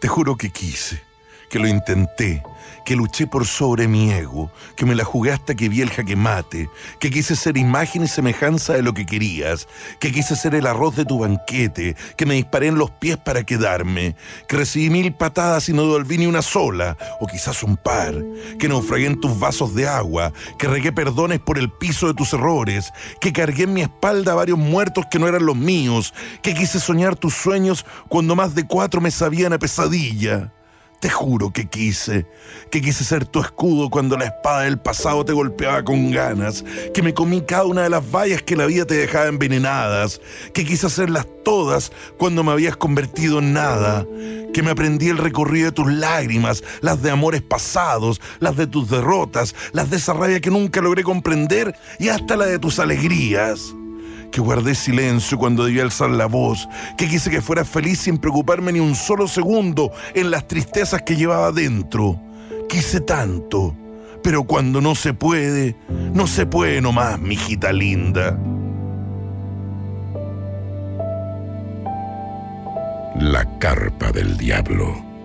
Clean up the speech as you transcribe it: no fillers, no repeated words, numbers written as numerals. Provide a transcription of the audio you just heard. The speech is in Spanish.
Te juro que quise, que lo intenté, que luché por sobre mi ego, que me la jugué hasta que vi el jaque mate, que quise ser imagen y semejanza de lo que querías, que quise ser el arroz de tu banquete, que me disparé en los pies para quedarme, que recibí 1000 patadas y no devolví ni una sola, o quizás un par, que naufragué en tus vasos de agua, que regué perdones por el piso de tus errores, que cargué en mi espalda a varios muertos que no eran los míos, que quise soñar tus sueños cuando más de 4 me sabían a pesadilla. Te juro que quise ser tu escudo cuando la espada del pasado te golpeaba con ganas, que me comí cada una de las vallas que la vida te dejaba envenenadas, que quise hacerlas todas cuando me habías convertido en nada, que me aprendí el recorrido de tus lágrimas, las de amores pasados, las de tus derrotas, las de esa rabia que nunca logré comprender y hasta la de tus alegrías. Que guardé silencio cuando debí alzar la voz, que quise que fueras feliz sin preocuparme ni un solo segundo en las tristezas que llevaba dentro. Quise tanto, pero cuando no se puede nomás, mijita linda. La carpa del diablo.